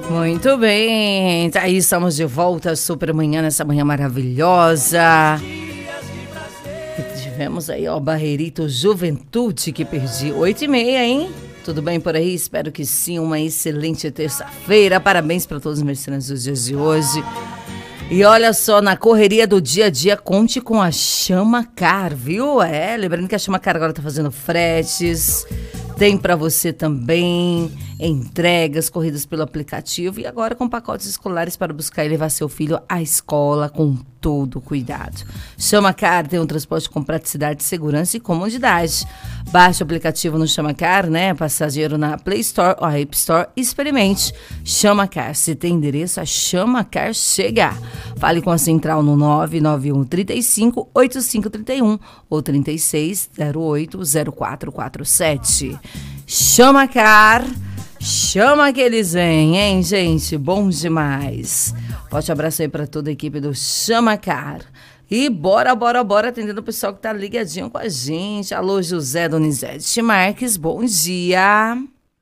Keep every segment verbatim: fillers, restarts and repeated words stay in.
Muito bem, aí estamos de volta, super manhã, nessa manhã maravilhosa. E tivemos aí, ó, Barreirito Juventude, que perdi, oito e meia, hein? Tudo bem por aí? Espero que sim, uma excelente terça-feira. Parabéns para todos os mercenários dos dias de hoje. E olha só, na correria do dia a dia, conte com a Chama Car, viu? É, lembrando que a Chama Car agora tá fazendo fretes, tem para você também entregas, corridas pelo aplicativo e agora com pacotes escolares para buscar e levar seu filho à escola com todo cuidado. Chama Car tem um transporte com praticidade, segurança e comodidade. Baixe o aplicativo no Chama Car, né? Passageiro na Play Store ou App Store, experimente. Chama Car, se tem endereço, a Chama Car chega. Fale com a central no nove nove um, três cinco, oito cinco três um ou trinta e seis, zero oito, zero quatro quatro sete. Chama Car, chama que eles vêm, hein, gente? Bom demais. Forte abraço aí para toda a equipe do Chama Car. E bora, bora, bora, atendendo o pessoal que tá ligadinho com a gente. Alô, José Donizete Marques, bom dia.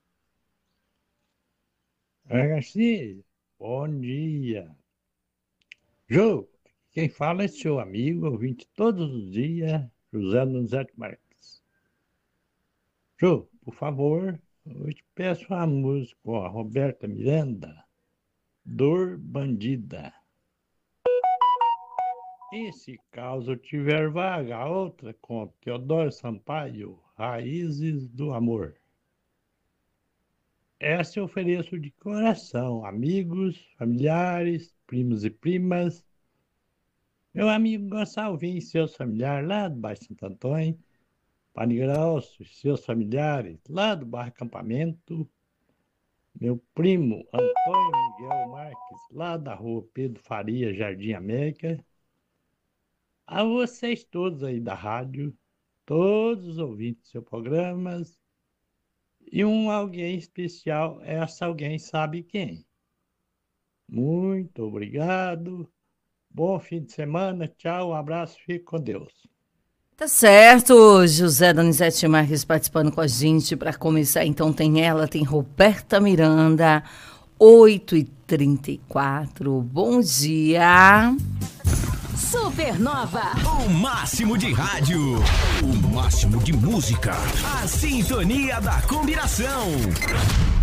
É, Garcia, bom dia. Jô, quem fala é seu amigo, ouvinte todos os dias, José Donizete Marques. Jô, por favor, eu te peço uma música com a Roberta Miranda, Dor Bandida. E se caso tiver vaga, a outra com Teodoro Sampaio, Raízes do Amor. Essa eu ofereço de coração, amigos, familiares, primos e primas. Meu amigo Gonçalvinho e seus familiares lá do bairro Santo Antônio, Padre Grosso e seus familiares lá do bairro Acampamento. Meu primo Antônio Miguel Marques, lá da rua Pedro Faria, Jardim América. A vocês todos aí da rádio, todos os ouvintes do seu programa. E um alguém especial, essa alguém sabe quem. Muito obrigado. Bom fim de semana. Tchau, um abraço. Fique com Deus. Tá certo, José Donizete Marques participando com a gente. Para começar, então, tem ela, tem Roberta Miranda, oito e trinta e quatro. Bom dia. Supernova. O máximo de rádio. O máximo de música. A sintonia da combinação.